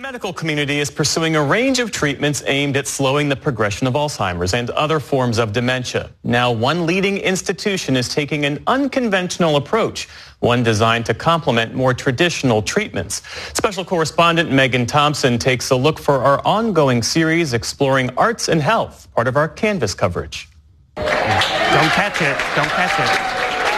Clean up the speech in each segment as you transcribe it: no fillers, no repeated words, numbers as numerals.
medical community is pursuing a range of treatments aimed at slowing the progression of Alzheimer's and other forms of dementia. Now, one leading institution is taking an unconventional approach, one designed to complement more traditional treatments. Special correspondent Megan Thompson takes a look for our ongoing series exploring arts and health, part of our Canvas coverage. Don't catch it. Don't catch it.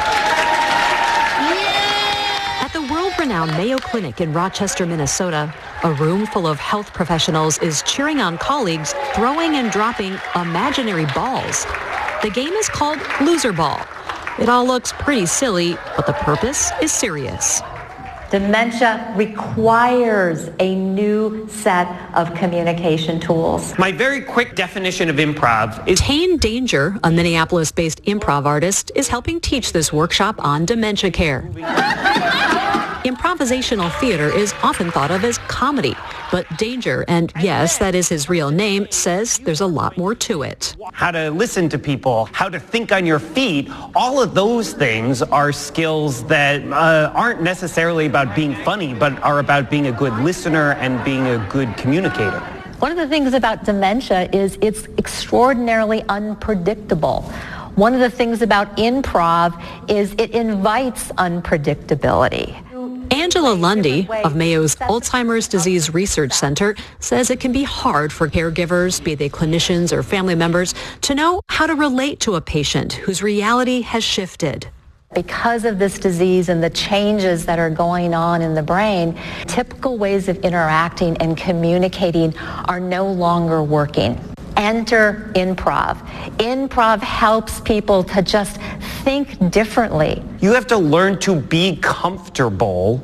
At the world-renowned Mayo Clinic in Rochester, Minnesota, a room full of health professionals is cheering on colleagues throwing and dropping imaginary balls. The game is called Loser Ball. It all looks pretty silly, but the purpose is serious. Dementia requires a new set of communication tools. My very quick definition of improv is... Tane Danger, a Minneapolis-based improv artist, is helping teach this workshop on dementia care. Improvisational theater is often thought of as comedy, but Danger, and yes, that is his real name, says there's a lot more to it. How to listen to people, how to think on your feet, all of those things are skills that aren't necessarily about being funny, but are about being a good listener and being a good communicator. One of the things about dementia is it's extraordinarily unpredictable. One of the things about improv is it invites unpredictability. Angela Lundy of Mayo's Alzheimer's Disease Research Center says it can be hard for caregivers, be they clinicians or family members, to know how to relate to a patient whose reality has shifted. Because of this disease and the changes that are going on in the brain, typical ways of interacting and communicating are no longer working. Enter improv. Improv helps people to just think differently. You have to learn to be comfortable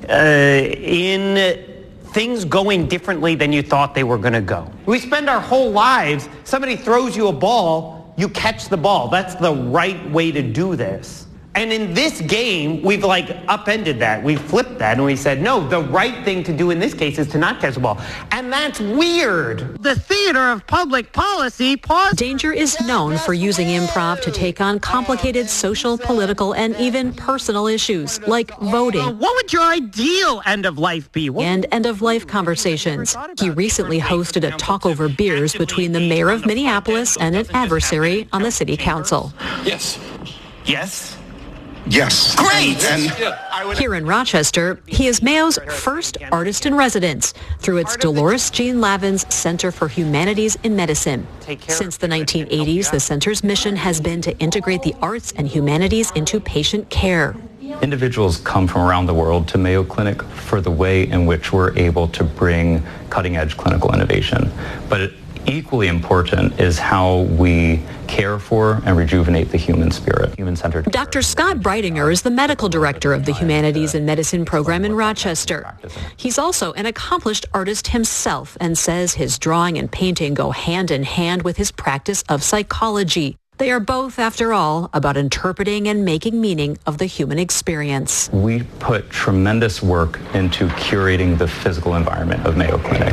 in things going differently than you thought they were going to go. We spend our whole lives, somebody throws you a ball, you catch the ball. That's the right way to do this. And in this game, we've upended that. We flipped that and we said, no, the right thing to do in this case is to not catch the ball. And that's weird. The theater of public policy Danger is known for using improv to take on complicated social, political, and even personal issues like voting. What would your ideal end of life be? And end-of-life conversations. He recently hosted a talk over beers between the mayor of Minneapolis and an adversary on the city council. Yes. Yes. Yes. Great! Here in Rochester, he is Mayo's first artist in residence through its Dolores Jean Lavins Center for Humanities in Medicine. Since the 1980s, the center's mission has been to integrate the arts and humanities into patient care. Individuals come from around the world to Mayo Clinic for the way in which we're able to bring cutting-edge clinical innovation. But equally important is how we care for and rejuvenate the human spirit, human-centered. Dr. Scott Breitinger is the medical director of the Humanities in Medicine program in Rochester. He's also an accomplished artist himself and says his drawing and painting go hand in hand with his practice of psychology. They are both, after all, about interpreting and making meaning of the human experience. We put tremendous work into curating the physical environment of Mayo Clinic.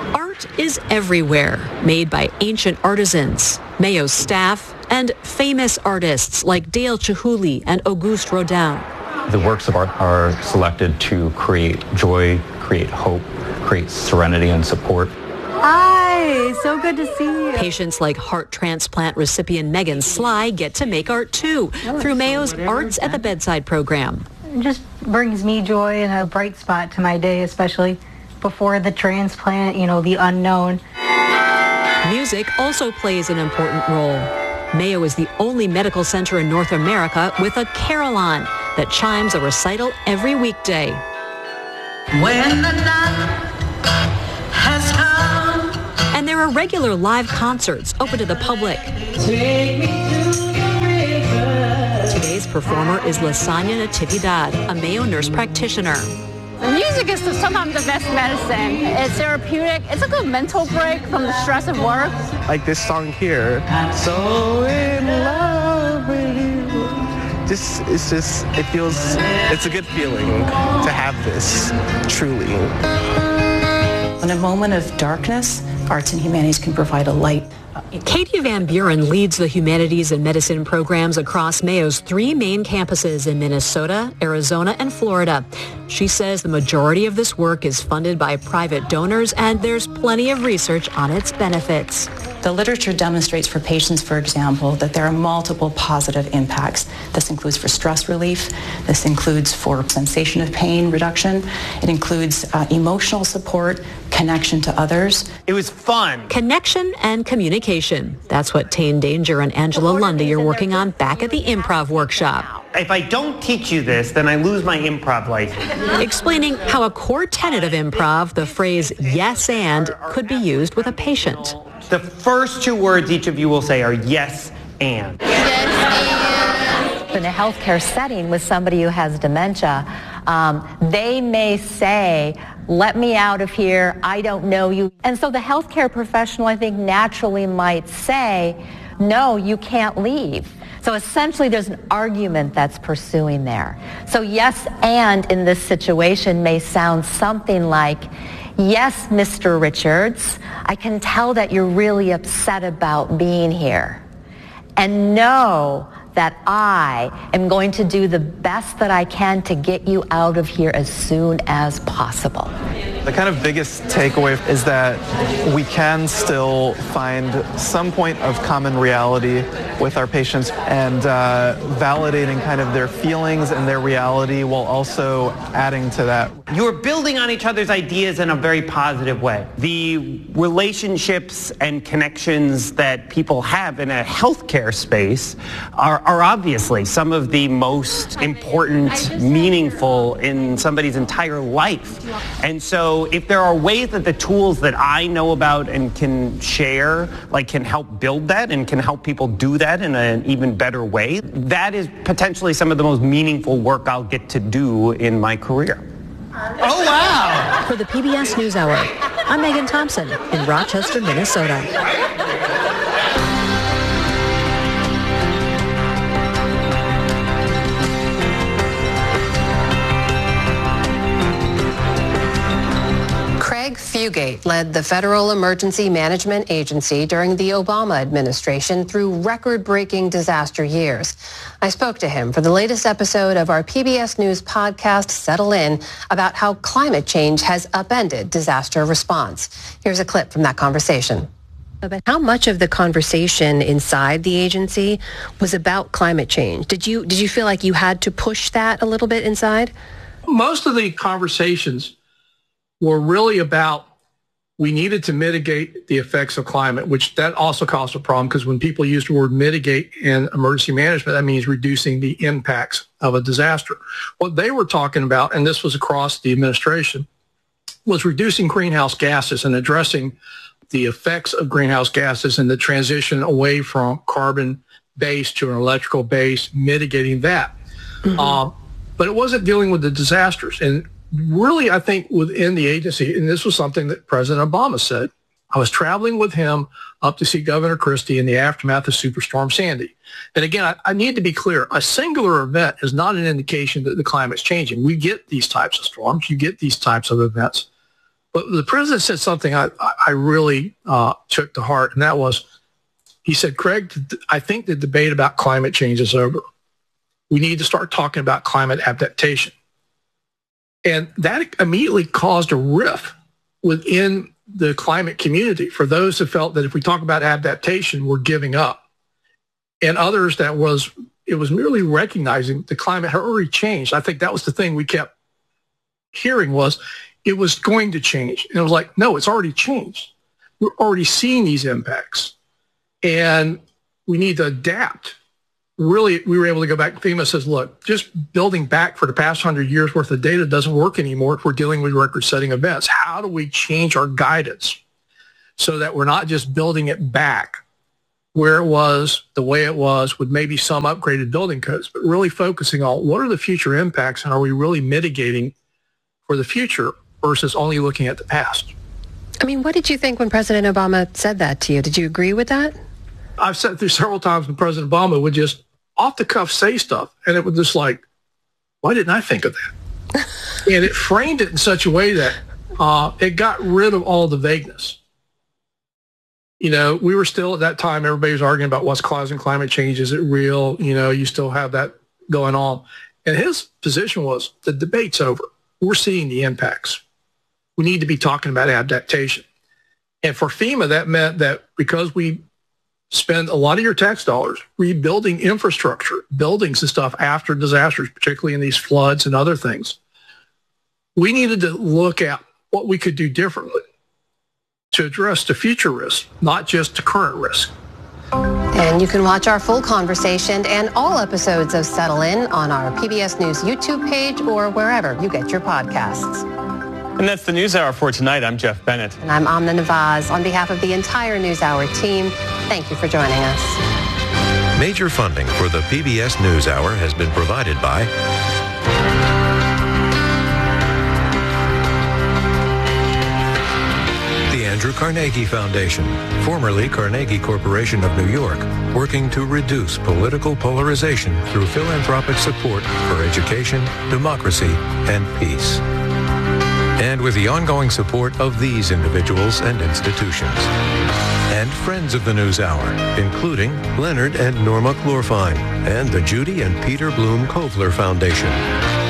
Is everywhere, made by ancient artisans, Mayo's staff, and famous artists like Dale Chihuly and Auguste Rodin. The works of art are selected to create joy, create hope, create serenity and support. Hi, so good to see you. Patients like heart transplant recipient Megan Sly get to make art too through Mayo's Arts at the Bedside program. It just brings me joy and a bright spot to my day, especially before the transplant, the unknown. Music also plays an important role. Mayo is the only medical center in North America with a carillon that chimes a recital every weekday. When the night has come. And there are regular live concerts open to the public. Take me to the river. Today's performer is Lasagna Natividad, a Mayo nurse practitioner. Music is sometimes the best medicine. It's therapeutic. It's like a mental break from the stress of work. Like this song here, So in Love with You. It's a good feeling to have this, truly. In a moment of darkness, arts and humanities can provide a light Katie Van Buren leads the humanities and medicine programs across Mayo's 3 main campuses in Minnesota, Arizona, and Florida. She says the majority of this work is funded by private donors, and there's plenty of research on its benefits. The literature demonstrates for patients, for example, that there are multiple positive impacts. This includes for stress relief. This includes for sensation of pain reduction. It includes emotional support, connection to others. It was fun. Connection and communication. That's what Tane Danger and Angela Lundy are working on back at the improv workshop. If I don't teach you this, then I lose my improv license. Explaining how a core tenet of improv, the phrase yes and, could be used with a patient. The first 2 words each of you will say are yes and. In a healthcare setting with somebody who has dementia, they may say, let me out of here, I don't know you. And so the healthcare professional, I think, naturally might say, no, you can't leave. So essentially there's an argument that's pursuing there. So yes and in this situation may sound something like, yes, Mr. Richards, I can tell that you're really upset about being here. And know that I am going to do the best that I can to get you out of here as soon as possible. The kind of biggest takeaway is that we can still find some point of common reality with our patients, and validating kind of their feelings and their reality while also adding to that. You're building on each other's ideas in a very positive way. The relationships and connections that people have in a healthcare space are obviously some of the most important, meaningful in somebody's entire life. And so if there are ways that the tools that I know about and can share, like, can help build that and can help people do that in an even better way, that is potentially some of the most meaningful work I'll get to do in my career. Oh, wow! For the PBS NewsHour, I'm Megan Thompson in Rochester, Minnesota. Craig Fugate led the Federal Emergency Management Agency during the Obama administration through record-breaking disaster years. I spoke to him for the latest episode of our PBS News podcast, Settle In, about how climate change has upended disaster response. Here's a clip from that conversation. But how much of the conversation inside the agency was about climate change? Did you feel like you had to push that a little bit inside? Most of the conversations were really about we needed to mitigate the effects of climate, which that also caused a problem because when people use the word mitigate in emergency management, that means reducing the impacts of a disaster. What they were talking about, and this was across the administration, was reducing greenhouse gases and addressing the effects of greenhouse gases and the transition away from carbon-based to an electrical base, mitigating that. Mm-hmm. But it wasn't dealing with the disasters. And really, I think within the agency, and this was something that President Obama said, I was traveling with him up to see Governor Christie in the aftermath of Superstorm Sandy. And again, I need to be clear, a singular event is not an indication that the climate's changing. We get these types of storms, you get these types of events. But the president said something I really took to heart, and that was, he said, Craig, I think the debate about climate change is over. We need to start talking about climate adaptation. And that immediately caused a rift within the climate community for those who felt that if we talk about adaptation, we're giving up. And others it was merely recognizing the climate had already changed. I think that was the thing we kept hearing was it was going to change. And it was like, no, it's already changed. We're already seeing these impacts. And we need to adapt. Really, we were able to go back. FEMA says, look, just building back for the past 100 years worth of data doesn't work anymore if we're dealing with record-setting events. How do we change our guidance so that we're not just building it back where it was, the way it was, with maybe some upgraded building codes, but really focusing on what are the future impacts and are we really mitigating for the future versus only looking at the past? I mean, what did you think when President Obama said that to you? Did you agree with that? I've sat through several times when President Obama would just off the cuff say stuff, and it was just like, why didn't I think of that? And it framed it in such a way that it got rid of all the vagueness. we were still at that time, everybody was arguing about what's causing climate change. Is it real? You still have that going on. And his position was the debate's over. We're seeing the impacts. We need to be talking about adaptation. And for FEMA, that meant that because we spend a lot of your tax dollars rebuilding infrastructure, buildings and stuff after disasters, particularly in these floods and other things, we needed to look at what we could do differently to address the future risk, not just the current risk. And you can watch our full conversation and all episodes of Settle In on our PBS News YouTube page or wherever you get your podcasts. And that's the NewsHour for tonight. I'm Jeff Bennett. And I'm Amna Nawaz. On behalf of the entire NewsHour team, thank you for joining us. Major funding for the PBS NewsHour has been provided by the Andrew Carnegie Foundation, formerly Carnegie Corporation of New York, working to reduce political polarization through philanthropic support for education, democracy, and peace. And with the ongoing support of these individuals and institutions. And friends of the NewsHour, including Leonard and Norma Glorfine, and the Judy and Peter Bloom Kovler Foundation.